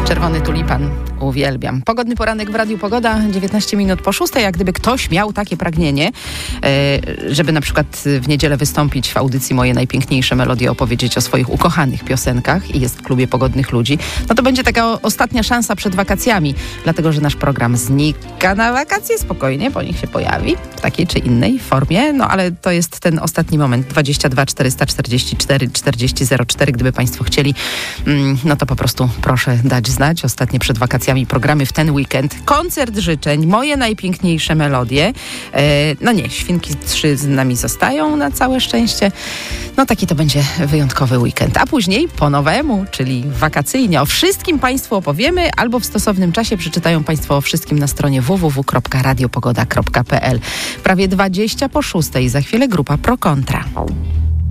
Czerwony tulipan. Uwielbiam. Pogodny poranek w Radiu Pogoda, 19 minut po 6. Jak gdyby ktoś miał takie pragnienie, żeby na przykład w niedzielę wystąpić w audycji Moje najpiękniejsze melodie, opowiedzieć o swoich ukochanych piosenkach i jest w klubie pogodnych ludzi, no to będzie taka ostatnia szansa przed wakacjami, dlatego że nasz program znika na wakacje, spokojnie, po nich się pojawi w takiej czy innej formie, no ale to jest ten ostatni moment, 22 444 40 04, gdyby Państwo chcieli, no to po prostu proszę dać znać. Ostatnie przed wakacjami programy w ten weekend. Koncert życzeń, Moje najpiękniejsze melodie. No nie, Świnki 3 z nami zostają na całe szczęście. No taki to będzie wyjątkowy weekend. A później po nowemu, czyli wakacyjnie. O wszystkim Państwu opowiemy, albo w stosownym czasie przeczytają Państwo o wszystkim na stronie www.radiopogoda.pl. Prawie 20 po 6. Za chwilę grupa Pro Kontra.